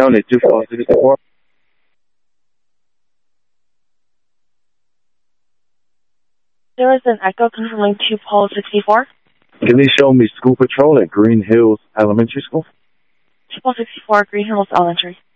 County 2464. There is an echo confirming to Pole 64. Can you show me school patrol at Green Hills Elementary School? 2 Pole 64, Green Hills Elementary.